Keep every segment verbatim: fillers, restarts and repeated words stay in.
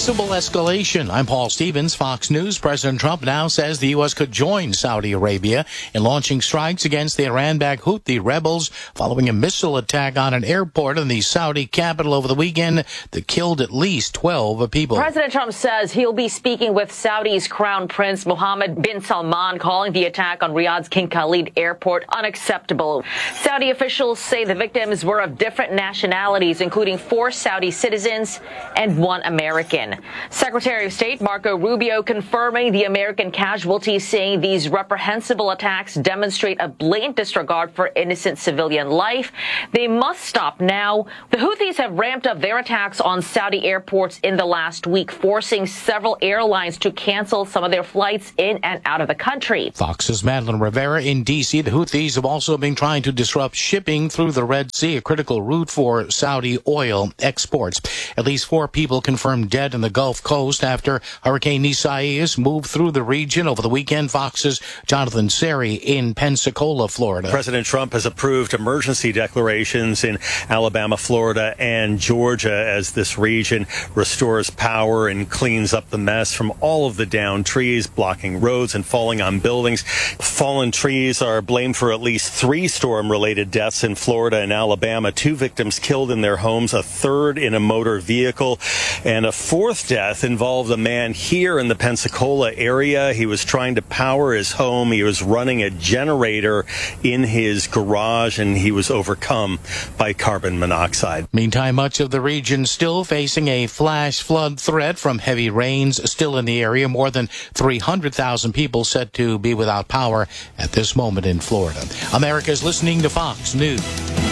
possible escalation. I'm Paul Stevens, Fox News. President Trump now says the U S could join Saudi Arabia in launching strikes against the Iran-backed Houthi rebels following a missile attack on an airport in the Saudi capital over the weekend that killed at least twelve people. President Trump says he'll be speaking with Saudi's Crown Prince Mohammed bin Salman, calling the attack on Riyadh's King Khalid Airport unacceptable. Saudi officials say the victims were of different nationalities, including four Saudi citizens and one American. Secretary of State Marco Rubio confirming the American casualties, saying these reprehensible attacks demonstrate a blatant disregard for innocent civilian life. They must stop now. The Houthis have ramped up their attacks on Saudi airports in the last week, forcing several airlines to cancel some of their flights in and out of the country. Fox's Madeline Rivera in D C. The Houthis have also been trying to disrupt shipping through the Red Sea, a critical route for Saudi oil exports. At least four people confirmed dead in the Gulf Coast after Hurricane Isaias moved through the region over the weekend. Fox's Jonathan Seri in Pensacola, Florida. President Trump has approved emergency declarations in Alabama, Florida, and Georgia as this region restores power and cleans up the mess from all of the downed trees blocking roads and falling on buildings. Fallen trees are blamed for at least three storm-related deaths in Florida and Alabama. Two victims killed in their homes, a third in a motor vehicle, and a fourth death involved a man here in the Pensacola area. He was trying to power his home. He was running a generator in his garage, and he was overcome by carbon monoxide. Meantime, much of the region still facing a flash flood threat from heavy rains still in the area. More than three hundred thousand people set to be without power at this moment in Florida. America's listening to Fox News.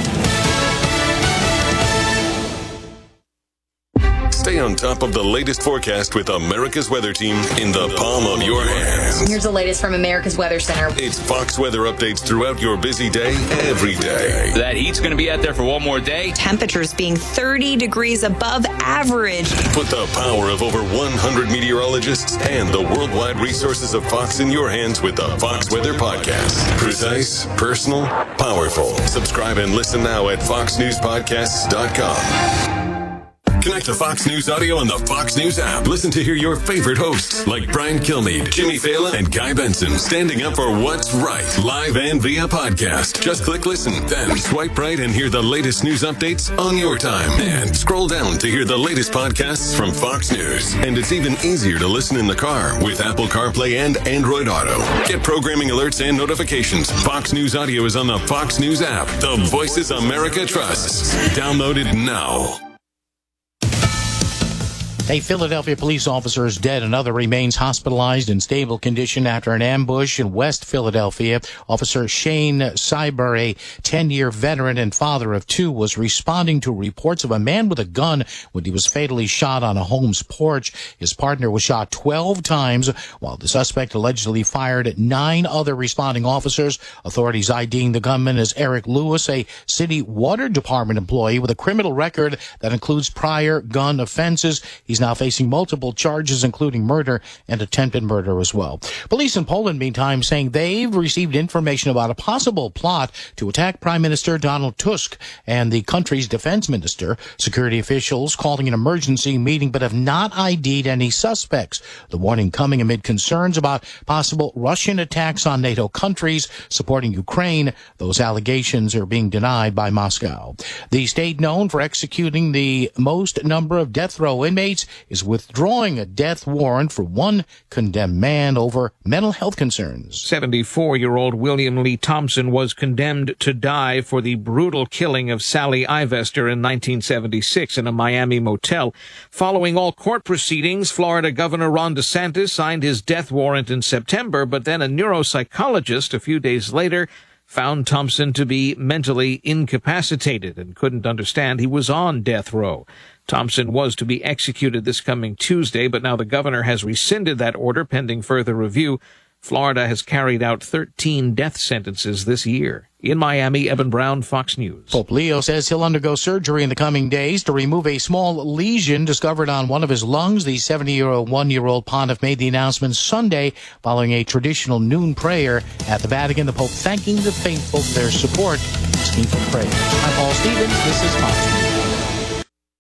Stay on top of the latest forecast with America's Weather Team in the palm of your hands. Here's the latest from America's Weather Center. It's Fox weather updates throughout your busy day, every day. That heat's going to be out there for one more day. Temperatures being thirty degrees above average. Put the power of over one hundred meteorologists and the worldwide resources of Fox in your hands with the Fox Weather Podcast. Precise, personal, powerful. Subscribe and listen now at fox news podcasts dot com. Connect to Fox News Audio on the Fox News app. Listen to hear your favorite hosts like Brian Kilmeade, Jimmy Fallon, and Guy Benson standing up for what's right, live and via podcast. Just click listen, then swipe right and hear the latest news updates on your time. And scroll down to hear the latest podcasts from Fox News. And it's even easier to listen in the car with Apple CarPlay and Android Auto. Get programming alerts and notifications. Fox News Audio is on the Fox News app. The voices America trusts. Download it now. A Philadelphia police officer is dead. Another remains hospitalized in stable condition after an ambush in West Philadelphia. Officer Shane Cyber, a ten-year veteran and father of two, was responding to reports of a man with a gun when he was fatally shot on a home's porch. His partner was shot twelve times, while the suspect allegedly fired at nine other responding officers. Authorities IDing the gunman as Eric Lewis, a city water department employee with a criminal record that includes prior gun offenses. He's now facing multiple charges, including murder and attempted murder as well. Police in Poland, meantime, saying they've received information about a possible plot to attack Prime Minister Donald Tusk and the country's defense minister. Security officials calling an emergency meeting but have not ID'd any suspects. The warning coming amid concerns about possible Russian attacks on NATO countries supporting Ukraine. Those allegations are being denied by Moscow. The state known for executing the most number of death row inmates is withdrawing a death warrant for one condemned man over mental health concerns. seventy-four-year-old William Lee Thompson was condemned to die for the brutal killing of Sally Ivester in nineteen seventy-six in a Miami motel. Following all court proceedings, Florida Governor Ron DeSantis signed his death warrant in September, but then a neuropsychologist a few days later found Thompson to be mentally incapacitated and couldn't understand he was on death row. Thompson was to be executed this coming Tuesday, but now the governor has rescinded that order pending further review. Florida has carried out thirteen death sentences this year. In Miami, Evan Brown, Fox News. Pope Leo says he'll undergo surgery in the coming days to remove a small lesion discovered on one of his lungs. The seventy-year-old, one-year-old pontiff made the announcement Sunday following a traditional noon prayer at the Vatican. The Pope thanking the faithful for their support, asking for prayer. I'm Paul Stevens. This is Fox News.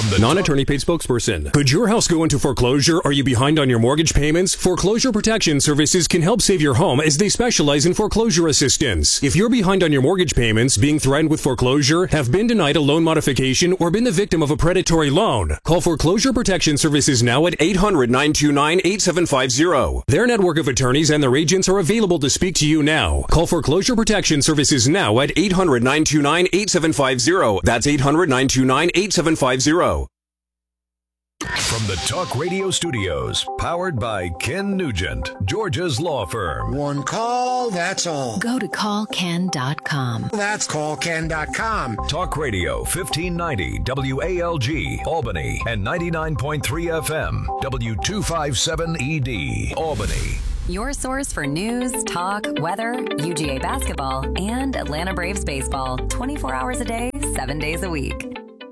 From the non-attorney paid spokesperson. Could your house go into foreclosure? Are you behind on your mortgage payments? Foreclosure Protection Services can help save your home as they specialize in foreclosure assistance. If you're behind on your mortgage payments, being threatened with foreclosure, have been denied a loan modification, or been the victim of a predatory loan, call Foreclosure Protection Services now at eight hundred, nine two nine, eight seven five zero. Their network of attorneys and their agents are available to speak to you now. Call Foreclosure Protection Services now at eight hundred, nine two nine, eight seven five zero. That's eight hundred, nine two nine, eight seven five zero. From the Talk Radio Studios, powered by Ken Nugent, Georgia's law firm. One call, that's all. Go to call ken dot com. That's call ken dot com. Talk Radio, fifteen ninety W A L G, Albany, and ninety-nine point three F M, W two fifty-seven E D, Albany. Your source for news, talk, weather, U G A basketball, and Atlanta Braves baseball. twenty-four hours a day, seven days a week.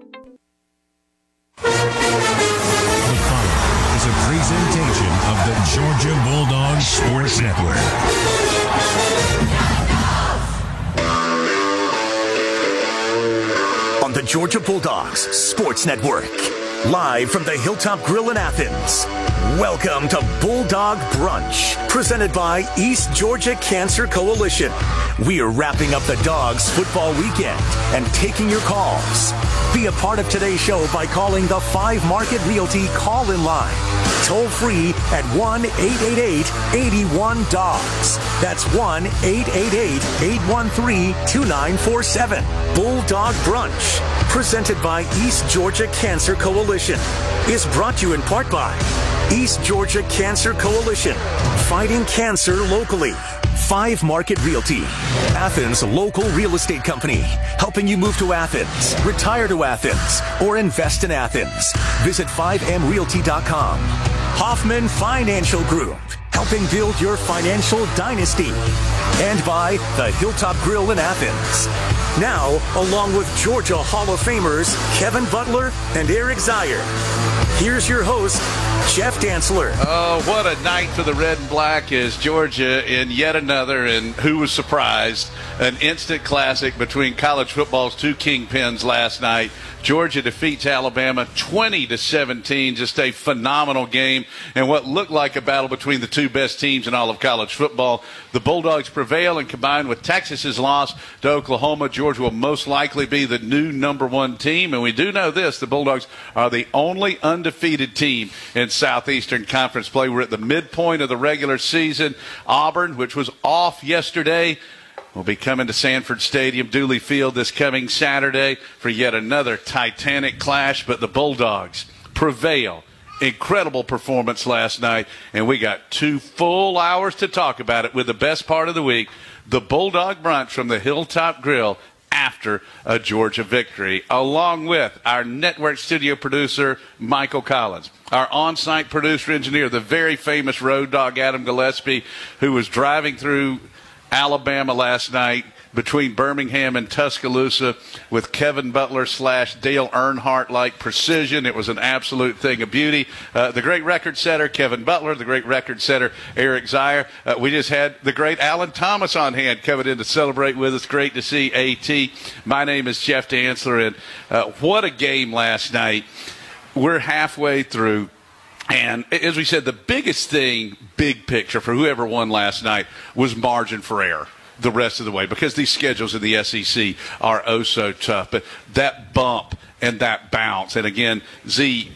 The following is a presentation of the Georgia Bulldogs Sports Network. On the Georgia Bulldogs Sports Network, live from the Hilltop Grill in Athens. Welcome to Bulldog Brunch, presented by East Georgia Cancer Coalition. We are wrapping up the Dogs football weekend and taking your calls. Be a part of today's show by calling the Five Market Realty call-in line. Toll free at one eight eight eight, eight one, D O G S. That's one eight eight eight, eight one three, two nine four seven. Bulldog Brunch, presented by East Georgia Cancer Coalition, is brought to you in part by East Georgia Cancer Coalition, fighting cancer locally. Five Market Realty, Athens local real estate company, helping you move to Athens, retire to Athens, or invest in Athens. Visit five m realty dot com. Hoffman Financial Group, helping build your financial dynasty. And by the Hilltop Grill in Athens. Now, along with Georgia Hall of Famers Kevin Butler and Eric Zier. Here's your host, Jeff Dantzler. Oh, what a night for the red and black is Georgia in yet another, and who was surprised, an instant classic between college football's two kingpins last night. Georgia defeats Alabama twenty to seventeen, just a phenomenal game, and what looked like a battle between the two best teams in all of college football. The Bulldogs prevail, and combined with Texas's loss to Oklahoma, Georgia will most likely be the new number one team. And we do know this, the Bulldogs are the only undefeated team in Southeastern Conference play. We're at the midpoint of the regular season. Auburn, which was off yesterday, will be coming to Sanford Stadium, Dooley Field, this coming Saturday for yet another titanic clash. But the Bulldogs prevail. Incredible performance last night, and we got two full hours to talk about it with the best part of the week, the Bulldog Brunch from the Hilltop Grill after a Georgia victory, along with our network studio producer, Michael Collins, our on-site producer engineer, the very famous road dog, Adam Gillespie, who was driving through Alabama last night between Birmingham and Tuscaloosa with Kevin Butler slash Dale Earnhardt-like precision. It was an absolute thing of beauty. Uh, the great record setter, Kevin Butler, the great record setter, Eric Zier. Uh, we just had the great Alan Thomas on hand coming in to celebrate with us. Great to see A T. My name is Jeff Dantzler, and uh, what a game last night. We're halfway through. And as we said, the biggest thing, big picture, for whoever won last night was margin for error the rest of the way, because these schedules in the S E C are oh so tough. But that bump and that bounce, and again, Z,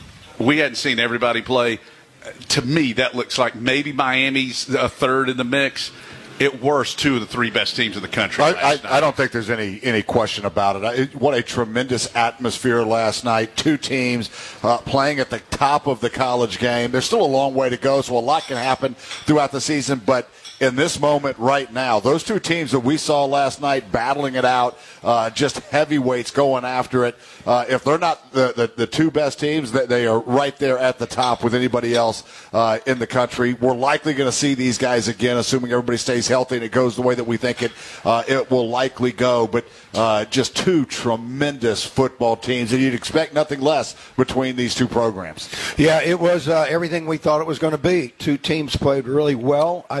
we hadn't seen everybody play. To me, that looks like maybe Miami's a third in the mix. At worst, two of the three best teams in the country. I, I, I don't think there's any any question about it. it. What a tremendous atmosphere last night. Two teams uh, playing at the top of the college game. There's still a long way to go, so a lot can happen throughout the season. But in this moment right now, those two teams that we saw last night battling it out, uh, just heavyweights going after it. Uh, if they're not the, the, the two best teams, they, they are right there at the top with anybody else uh, in the country. We're likely going to see these guys again, assuming everybody stays healthy and it goes the way that we think it uh, it will likely go. But uh, just two tremendous football teams, and you'd expect nothing less between these two programs. Yeah, it was uh, everything we thought it was going to be. Two teams played really well. I thought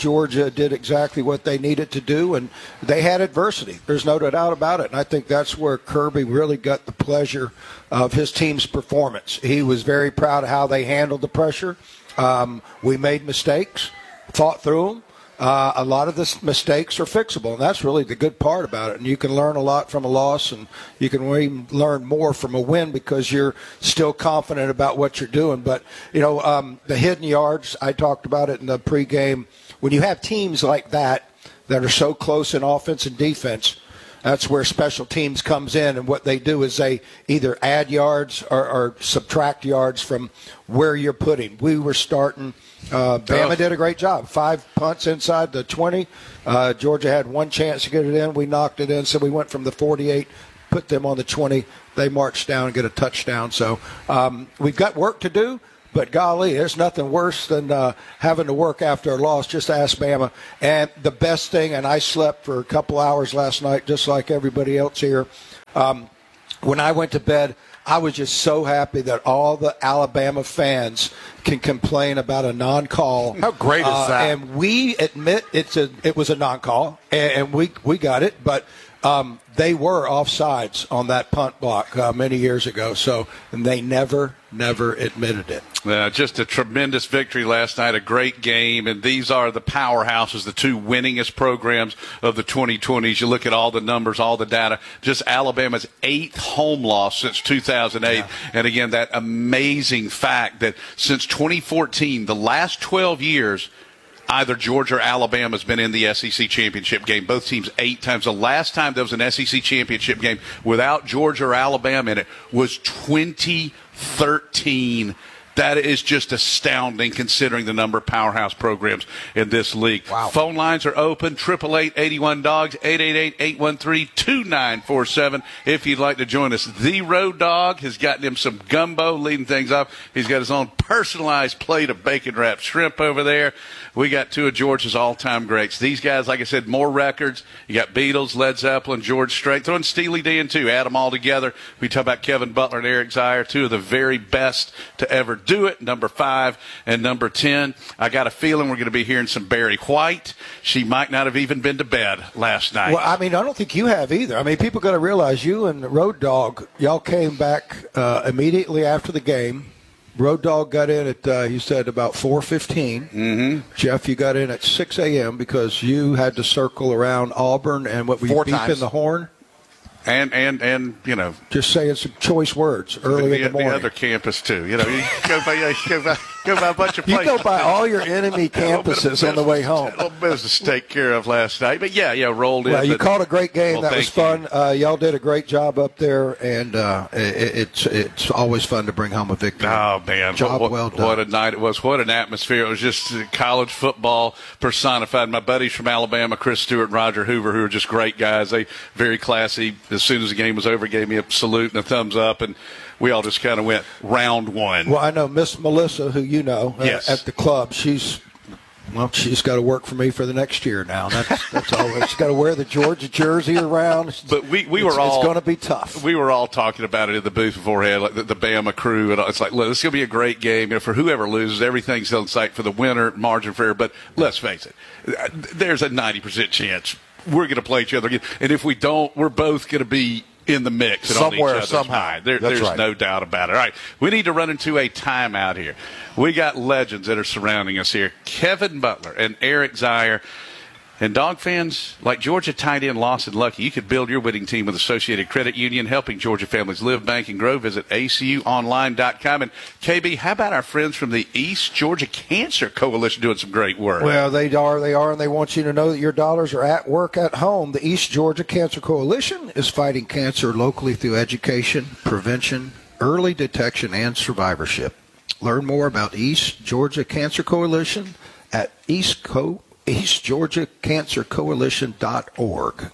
Georgia did exactly what they needed to do, and they had adversity. There's no doubt about it. And I think that's where Kirby really got the pleasure of his team's performance. He was very proud of how they handled the pressure. Um, we made mistakes, fought through them. Uh, a lot of the mistakes are fixable, and that's really the good part about it. And you can learn a lot from a loss, and you can even learn more from a win because you're still confident about what you're doing. But, you know, um, the hidden yards, I talked about it in the pregame. When you have teams like that that are so close in offense and defense, that's where special teams comes in, and what they do is they either add yards or, or subtract yards from where you're putting. We were starting – Uh, Bama did a great job. Five punts inside the twenty. Uh, Georgia had one chance to get it in. We knocked it in, so we went from the forty-eight, put them on the twenty. They marched down and get a touchdown. So um, we've got work to do, but golly, there's nothing worse than uh, having to work after a loss. Just ask Bama. And the best thing, and I slept for a couple hours last night, just like everybody else here. Um, when I went to bed, I was just so happy that all the Alabama fans can complain about a non-call. How great is uh, that? And we admit it's a it was a non-call, and, and we we got it, but um, they were offsides on that punt block uh, many years ago. So and they never, never admitted it. Uh, just a tremendous victory last night, a great game, and these are the powerhouses, the two winningest programs of the twenty twenties. You look at all the numbers, all the data, just Alabama's eighth home loss since two thousand eight. Yeah. And again, that amazing fact that since twenty fourteen, the last twelve years, either Georgia or Alabama has been in the S E C championship game. Both teams eight times. The last time there was an S E C championship game without Georgia or Alabama in it was twenty thirteen. That is just astounding considering the number of powerhouse programs in this league. Wow. Phone lines are open, eight eight eight, eight one, D O G, eight eight eight, eight one three, two nine four seven. If you'd like to join us, The Road Dog has gotten him some gumbo leading things up. He's got his own personalized plate of bacon-wrapped shrimp over there. We got two of George's all-time greats. These guys, like I said, more records. You got Beatles, Led Zeppelin, George Strait. Throwing Steely Dan, too. Add them all together. We talk about Kevin Butler and Eric Zier, two of the very best to ever do it, number five and number ten. I got a feeling we're going to be hearing some Barry White. She might not have even been to bed last night. Well, I mean, I don't think you have either. I mean, people got to realize you and Road Dog, y'all came back uh, immediately after the game. Road Dog got in at, uh, you said, about four fifteen. Mm-hmm. Jeff, you got in at six a.m. because you had to circle around Auburn and what we beep in the horn. And, and, and you know. Just saying some choice words early the, in the morning. The other campus, too. You know, you go by, you go by, go by a bunch of places. You go by all your enemy campuses on the way home. A little business to take care of last night. But, yeah, yeah, rolled in. Well, you but, called a great game. Well, that was fun. Uh, y'all did a great job up there, and uh, it, it's it's always fun to bring home a victory. Oh, man. Job what, well done. What a night it was. What an atmosphere. It was just college football personified. My buddies from Alabama, Chris Stewart and Roger Hoover, who are just great guys. They very classy. As soon as the game was over, gave me a salute and a thumbs up, and we all just kind of went round one. Well, I know Miss Melissa, who you know, uh, yes. at the club, she's well, she's got to work for me for the next year now. That's that's always she's got to wear the Georgia jersey around. But we, we it's, were all it's going to be tough. We were all talking about it in the booth beforehand, like the, the Bama crew, and it's like, look, this is going to be a great game. You know, for whoever loses, everything's on sight for the winner, margin for error. But let's face it, there's a ninety percent chance we're going to play each other again, and if we don't, we're both going to be in the mix and somewhere, on each somehow. There, there's right. no doubt about it. All right, we need to run into a timeout here. We got legends that are surrounding us here. Kevin Butler and Eric Zier. And dog fans, like Georgia tight end Lawson Lucky, you could build your winning team with Associated Credit Union, helping Georgia families live, bank, and grow. Visit A C U online dot com. And, K B, how about our friends from the East Georgia Cancer Coalition doing some great work? Well, they are, they are, and they want you to know that your dollars are at work at home. The East Georgia Cancer Coalition is fighting cancer locally through education, prevention, early detection, and survivorship. Learn more about East Georgia Cancer Coalition at East Co. East Georgia Cancer Coalition dot org.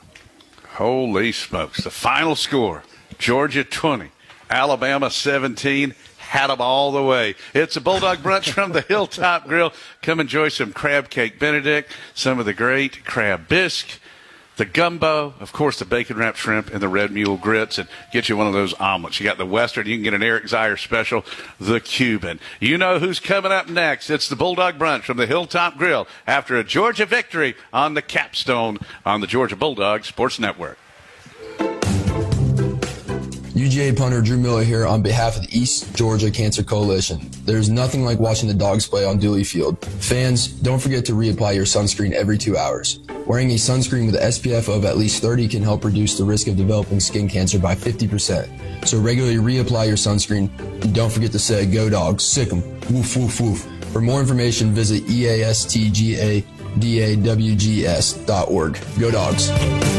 Holy smokes. The final score, Georgia twenty, Alabama seventeen. Had them all the way. It's a Bulldog Brunch from the Hilltop Grill. Come enjoy some crab cake Benedict, some of the great crab bisque, the gumbo, of course, the bacon-wrapped shrimp, and the red mule grits, and get you one of those omelets. You got the Western. You can get an Eric Zier special, the Cuban. You know who's coming up next. It's the Bulldog Brunch from the Hilltop Grill after a Georgia victory on the capstone on the Georgia Bulldog Sports Network. U G A punter Drew Miller here on behalf of the East Georgia Cancer Coalition. There's nothing like watching the Dogs play on Dooley Field. Fans, don't forget to reapply your sunscreen every two hours. Wearing a sunscreen with an S P F of at least thirty can help reduce the risk of developing skin cancer by fifty percent. So regularly reapply your sunscreen, and don't forget to say, "Go Dogs, sick 'em, woof, woof, woof." For more information, visit E A S T G A D A W G S dot org. Go Dogs.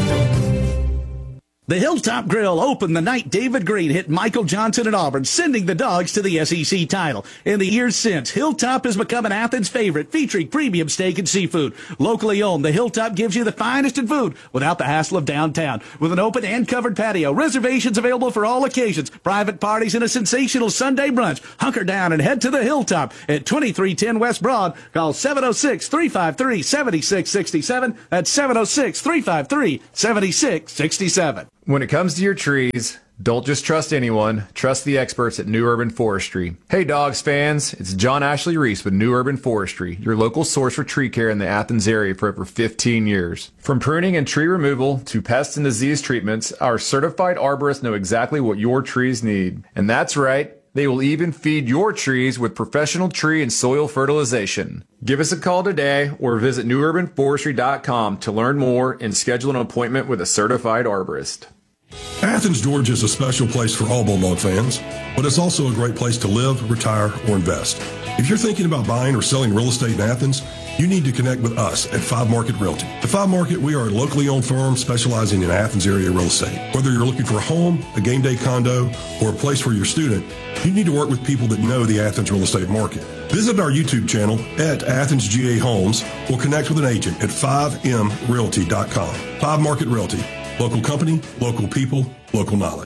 The Hilltop Grill opened the night David Green hit Michael Johnson at Auburn, sending the Dogs to the S E C title. In the years since, Hilltop has become an Athens favorite, featuring premium steak and seafood. Locally owned, the Hilltop gives you the finest in food without the hassle of downtown. With an open and covered patio, reservations available for all occasions, private parties, and a sensational Sunday brunch. Hunker down and head to the Hilltop at twenty-three ten West Broad. Call seven oh six, three five three, seven six six seven. That's seven oh six, three five three, seven six six seven. When it comes to your trees, don't just trust anyone. Trust the experts at New Urban Forestry. Hey, Dogs fans, it's John Ashley Reese with New Urban Forestry, your local source for tree care in the Athens area for over fifteen years. From pruning and tree removal to pest and disease treatments, our certified arborists know exactly what your trees need. And that's right, they will even feed your trees with professional tree and soil fertilization. Give us a call today or visit new urban forestry dot com to learn more and schedule an appointment with a certified arborist. Athens, Georgia is a special place for all Bulldog fans, but it's also a great place to live, retire, or invest. If you're thinking about buying or selling real estate in Athens, you need to connect with us at Five Market Realty. At Five Market, we are a locally owned firm specializing in Athens area real estate. Whether you're looking for a home, a game day condo, or a place for your student, you need to work with people that know the Athens real estate market. Visit our YouTube channel at Athens G A Homes or connect with an agent at five m realty dot com. Five Market Realty. Local company, local people, local knowledge.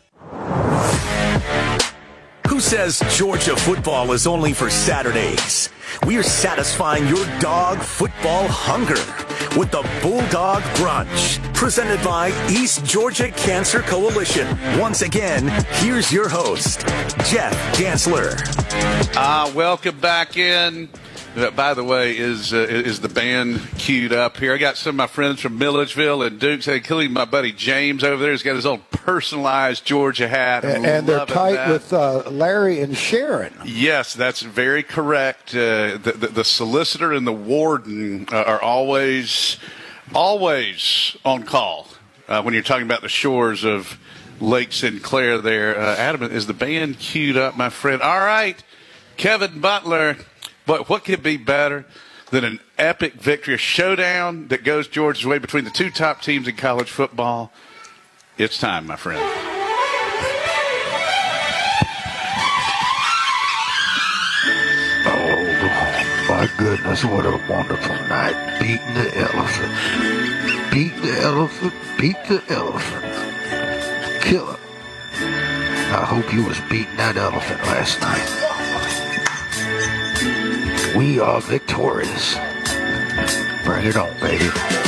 Who says Georgia football is only for Saturdays? We are satisfying your dog football hunger with the Bulldog Brunch, presented by East Georgia Cancer Coalition. Once again, here's your host, Jeff Gansler. Ah, uh, welcome back in. Uh, by the way, is uh, is the band queued up here? I got some of my friends from Milledgeville and Dukes, including my buddy James over there. He's got his own personalized Georgia hat. And, and they're tight that. with uh, Larry and Sharon. Yes, that's very correct. Uh, the, the, the solicitor and the warden uh, are always, always on call uh, when you're talking about the shores of Lake Sinclair there. Uh, Adam, is the band queued up, my friend? All right, Kevin Butler. But what could be better than an epic victory, a showdown that goes Georgia's way between the two top teams in college football? It's time, my friend. Oh, my goodness, what a wonderful night. Beating the elephant. Beat the elephant. Beat the elephant. Kill him. I hope you was beating that elephant last night. We are victorious. Bring it on, baby.